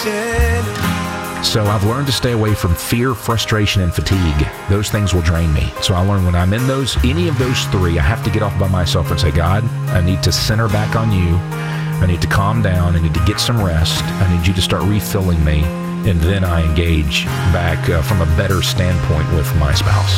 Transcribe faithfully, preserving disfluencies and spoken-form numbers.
So I've learned to stay away from fear, frustration, and fatigue. Those things will drain me. So I learned when I'm in those, any of those three, I have to get off by myself and say, God, I need to center back on you. I need to calm down. I need to get some rest. I need you to start refilling me. And then I engage back uh, from a better standpoint with my spouse.